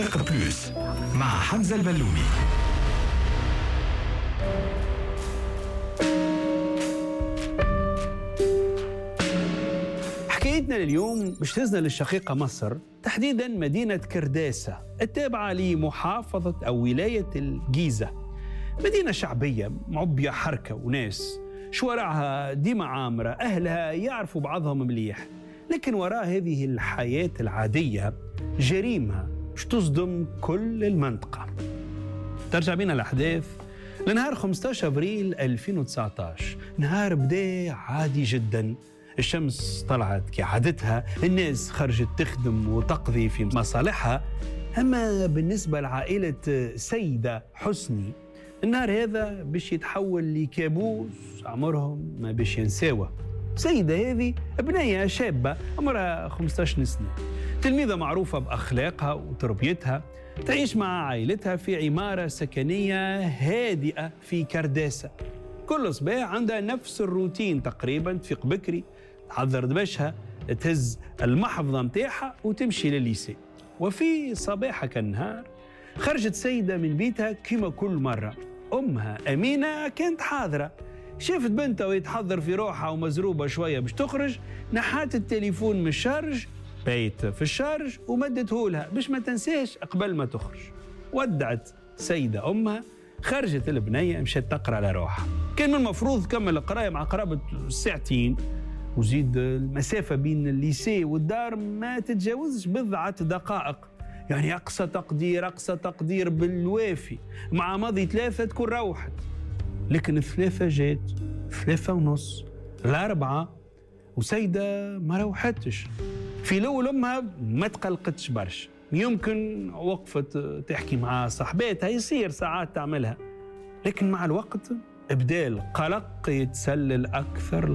بلوس مع حمزة البلومي. حكايتنا اليوم باش تهزنا للشقيقة مصر، تحديدا مدينة كرداسة التابعة لمحافظة أو ولاية الجيزة. مدينة شعبية معبية حركة وناس، شوارعها ديما عامرة، أهلها يعرفوا بعضهم مليح، لكن وراء هذه الحياة العادية جريمة باش تصدم كل المنطقة. ترجع بينا الأحداث لنهار 15 أبريل 2019. نهار بدا عادي جدا، الشمس طلعت كعادتها، الناس خرجت تخدم وتقضي في مصالحها. أما بالنسبة لعائلة سيدة حسني، النهار هذا باش يتحول لكابوس عمرهم ما باش ينساوه. سيدة هذه بنية شابة عمرها 15 سنة، تلميذة معروفة بأخلاقها وتربيتها، تعيش مع عائلتها في عمارة سكنية هادئة في كرداسة. كل صباح عندها نفس الروتين تقريبا، تفيق بكري، تحضر دبشها، تهز المحفظة متاعها وتمشي للليسي. وفي صباحها كالنهار خرجت سيدة من بيتها كما كل مرة. أمها أمينة كانت حاضرة، شافت بنتها وهي تحضر في روحها ومزروبة شوية باش تخرج، نحات التليفون من الشارج، بيت في الشارج ومدته لها باش ما تنساش قبل ما تخرج. ودعت سيدة أمها، خرجت البنية مشات تقرأ على روحها. كان من المفروض تكمل القراية مع قرابة ساعتين، وزيد المسافة بين الليسي والدار ما تتجاوزش بضعة دقائق، يعني أقصى تقدير بالوافي، مع ماضي 3 تكون روحت. لكن 3 جات، 3:30، 4، وسيدة ما روحتش. في الأول أمها ما تقلقتش برشا، يمكن وقفت تحكي مع صاحباتها، يصير ساعات تعملها، لكن مع الوقت بدأ القلق يتسلل أكثر